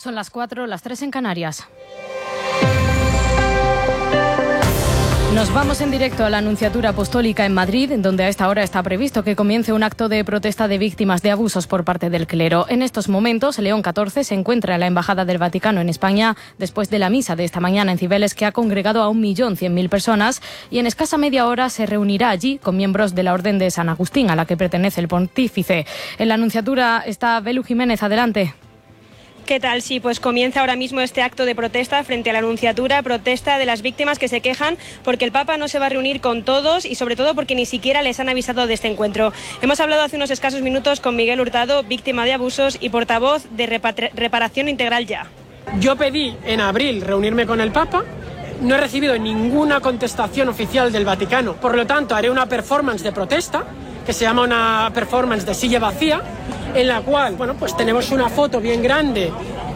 Son las 4, las 3 en Canarias. Nos vamos en directo a la Nunciatura Apostólica en Madrid, donde a esta hora está previsto que comience un acto de protesta de víctimas de abusos por parte del clero. En estos momentos, León XIV se encuentra en la Embajada del Vaticano en España después de la misa de esta mañana en Cibeles, que ha congregado a 1.100.000 personas, y en escasa media hora se reunirá allí con miembros de la Orden de San Agustín, a la que pertenece el pontífice. En la Nunciatura está Belu Jiménez. Adelante. ¿Qué tal? Sí, pues comienza ahora mismo este acto de protesta frente a la Nunciatura, protesta de las víctimas que se quejan porque el Papa no se va a reunir con todos y sobre todo porque ni siquiera les han avisado de este encuentro. Hemos hablado hace unos escasos minutos con Miguel Hurtado, víctima de abusos y portavoz de Reparación Integral Ya. Yo pedí en abril reunirme con el Papa. No he recibido ninguna contestación oficial del Vaticano. Por lo tanto, haré una performance de protesta, que se llama una performance de silla vacía, en la cual, pues tenemos una foto bien grande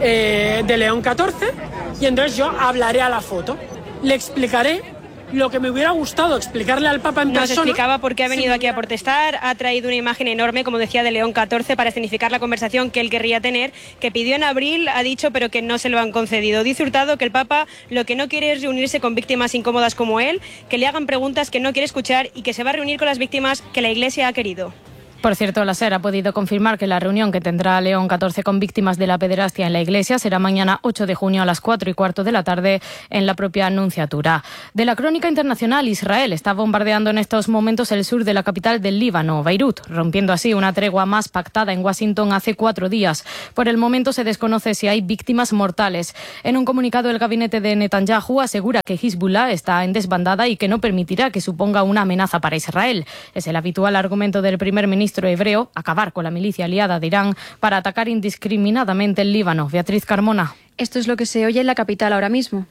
de León XIV, y entonces yo hablaré a la foto. Le explicaré lo que me hubiera gustado explicarle al Papa en persona. Nos explicaba por qué ha venido aquí a protestar, ha traído una imagen enorme, como decía, de León XIV para escenificar la conversación que él querría tener, que pidió en abril, ha dicho, pero que no se lo han concedido. Dice Hurtado que el Papa lo que no quiere es reunirse con víctimas incómodas como él, que le hagan preguntas que no quiere escuchar y que se va a reunir con las víctimas que la Iglesia ha querido. Por cierto, la SER ha podido confirmar que la reunión que tendrá León XIV con víctimas de la pederastia en la Iglesia será mañana 8 de junio a las 4:15 de la tarde en la propia Nunciatura. De la crónica internacional, Israel está bombardeando en estos momentos el sur de la capital del Líbano, Beirut, rompiendo así una tregua más pactada en Washington hace 4 días. Por el momento se desconoce si hay víctimas mortales. En un comunicado, el gabinete de Netanyahu asegura que Hezbollah está en desbandada y que no permitirá que suponga una amenaza para Israel. Es el habitual argumento del primer ministro hebreo, acabar con la milicia aliada de Irán para atacar indiscriminadamente el Líbano. Beatriz Carmona. Esto es lo que se oye en la capital ahora mismo.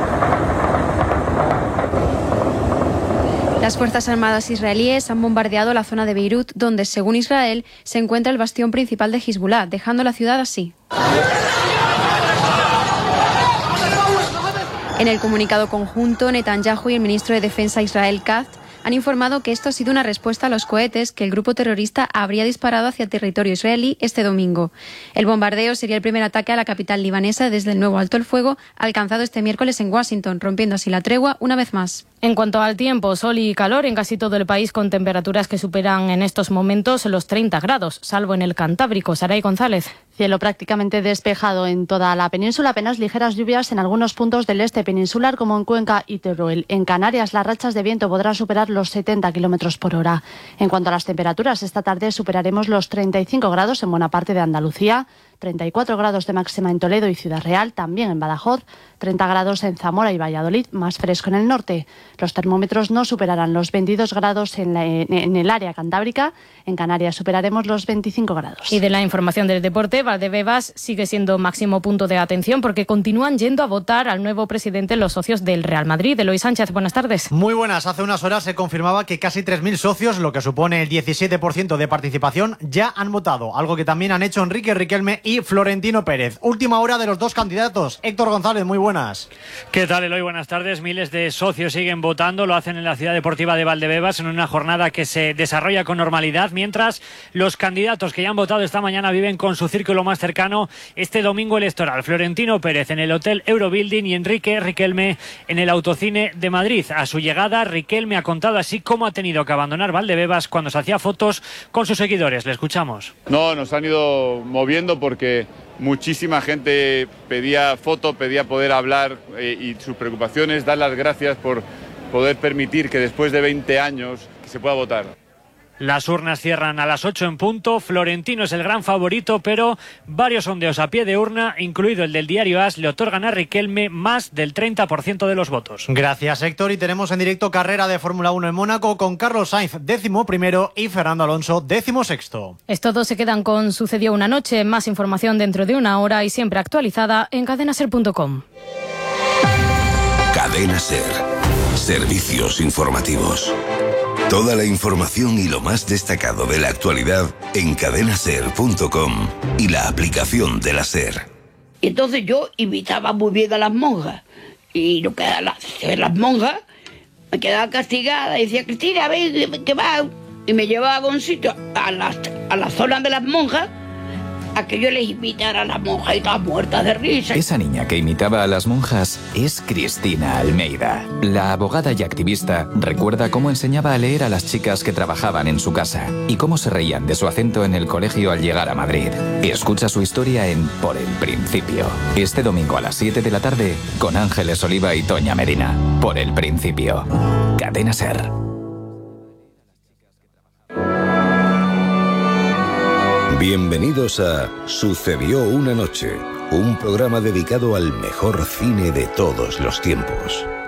Las Fuerzas Armadas israelíes han bombardeado la zona de Beirut, donde, según Israel, se encuentra el bastión principal de Hezbollah, dejando la ciudad así. En el comunicado conjunto, Netanyahu y el ministro de Defensa Israel Katz han informado que esto ha sido una respuesta a los cohetes que el grupo terrorista habría disparado hacia el territorio israelí este domingo. El bombardeo sería el primer ataque a la capital libanesa desde el nuevo alto el fuego alcanzado este miércoles en Washington, rompiendo así la tregua una vez más. En cuanto al tiempo, sol y calor en casi todo el país, con temperaturas que superan en estos momentos los 30 grados, salvo en el Cantábrico. Saray González. Cielo prácticamente despejado en toda la península, apenas ligeras lluvias en algunos puntos del este peninsular, como en Cuenca y Teruel. En Canarias, las rachas de viento podrán superar los 70 kilómetros por hora. En cuanto a las temperaturas, esta tarde superaremos los 35 grados en buena parte de Andalucía, 34 grados de máxima en Toledo y Ciudad Real, también en Badajoz, 30 grados en Zamora y Valladolid, más fresco en el norte. Los termómetros no superarán los 22 grados en el área cantábrica. En Canarias superaremos los 25 grados. Y de la información del deporte, Valdebebas sigue siendo máximo punto de atención porque continúan yendo a votar al nuevo presidente los socios del Real Madrid. Eloy Sánchez, buenas tardes. Muy buenas. Hace unas horas se confirmaba que casi 3.000 socios, lo que supone el 17% de participación, ya han votado. Algo que también han hecho Enrique Riquelme y Florentino Pérez. Última hora de los dos candidatos. Héctor González, muy buenas. ¿Qué tal, Eloy? Buenas tardes. Miles de socios siguen votando. Lo hacen en la Ciudad Deportiva de Valdebebas en una jornada que se desarrolla con normalidad, mientras los candidatos que ya han votado esta mañana viven con su círculo más cercano este domingo electoral. Florentino Pérez en el Hotel Eurobuilding y Enrique Riquelme en el Autocine de Madrid. A su llegada, Riquelme ha contado así cómo ha tenido que abandonar Valdebebas cuando se hacía fotos con sus seguidores. Le escuchamos. No, nos han ido moviendo porque muchísima gente pedía foto, pedía poder hablar y sus preocupaciones, dar las gracias por poder permitir que después de 20 años se pueda votar. Las urnas cierran a las 8 en punto. Florentino es el gran favorito, pero varios sondeos a pie de urna, incluido el del diario AS, le otorgan a Riquelme más del 30% de los votos. Gracias, Héctor. Y tenemos en directo carrera de Fórmula 1 en Mónaco con Carlos Sainz, 11º, y Fernando Alonso, 16º. Estos se quedan con Sucedió una noche. Más información dentro de una hora y siempre actualizada en cadenaser.com. Cadena Ser. Servicios informativos. Toda la información y lo más destacado de la actualidad en cadenaser.com y la aplicación de la SER. Entonces yo invitaba muy bien a las monjas y lo que las monjas me quedaba castigada y decía: Cristina, ven, que va, y me llevaba a un sitio, a la zona de las monjas, a que yo les imitara a las monjas y todas muertas de risa. Esa niña que imitaba a las monjas es Cristina Almeida. La abogada y activista recuerda cómo enseñaba a leer a las chicas que trabajaban en su casa y cómo se reían de su acento en el colegio al llegar a Madrid. Escucha su historia en Por el Principio. Este domingo a las 7 de la tarde con Ángeles Oliva y Toña Medina. Por el Principio. Cadena SER. Bienvenidos a Sucedió una noche, un programa dedicado al mejor cine de todos los tiempos.